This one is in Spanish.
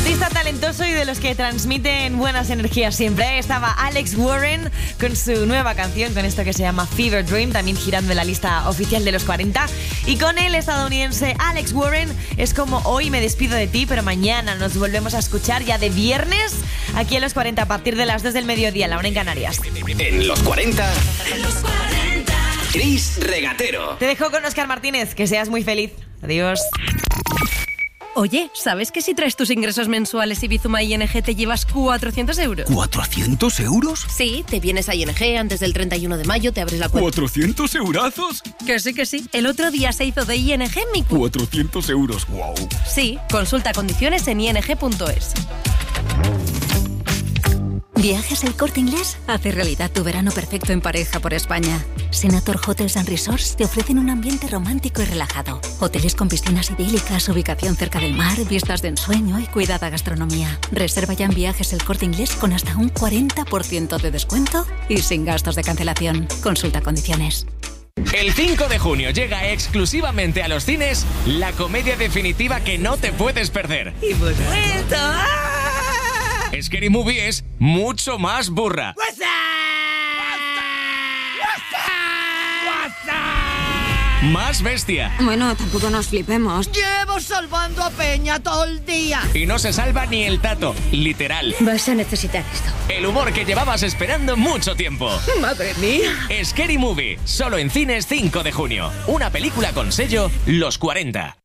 Artista talentoso y de los que transmiten buenas energías siempre. Estaba Alex Warren con su nueva canción, con esto que se llama Fever Dream, también girando en la lista oficial de los 40. Y con el estadounidense Alex Warren es como hoy me despido de ti, pero mañana nos volvemos a escuchar ya de viernes aquí en los 40 a partir de las 2 del mediodía, la 1 en Canarias. En los 40, Chris Regatero. Te dejo con Óscar Martínez, que seas muy feliz. Adiós. Oye, ¿sabes que si traes tus ingresos mensuales y Bizuma ING te llevas 400 euros? ¿400 euros? Sí, te vienes a ING antes del 31 de mayo, te abres la cuenta. ¿400 eurazos? Que sí, que sí. El otro día se hizo de ING mi cuenta. 400 euros, wow. Sí, consulta condiciones en ing.es. ¿Viajes El Corte Inglés? Hace realidad tu verano perfecto en pareja por España. Senator Hotels & Resorts te ofrecen un ambiente romántico y relajado. Hoteles con piscinas idílicas, ubicación cerca del mar, vistas de ensueño y cuidada gastronomía. Reserva ya en Viajes El Corte Inglés con hasta un 40% de descuento y sin gastos de cancelación. Consulta condiciones. El 5 de junio llega exclusivamente a los cines la comedia definitiva que no te puedes perder. Y por supuesto, Scary Movie es mucho más burra. Más bestia. Bueno, tampoco nos flipemos. Llevo salvando a Peña todo el día. Y no se salva ni el tato, literal. Vas a necesitar esto. El humor que llevabas esperando mucho tiempo. Madre mía. Scary Movie, solo en cines 5 de junio. Una película con sello Los 40.